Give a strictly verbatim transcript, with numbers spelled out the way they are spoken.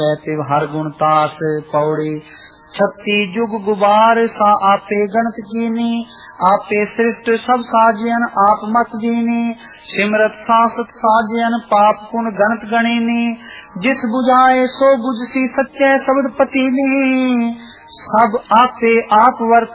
तिव हर गुण तास पौड़ी छत्ती जुग गुबार सा आपे गणत कीनी आपे सृष्ट सब साजियन आप मत दीनी सिमरत सासत साजियन पाप पुन गणत गणीनी जिस बुझाए सो बुझसी सच्चे शब्द पतीनी सब आपे आप वर्त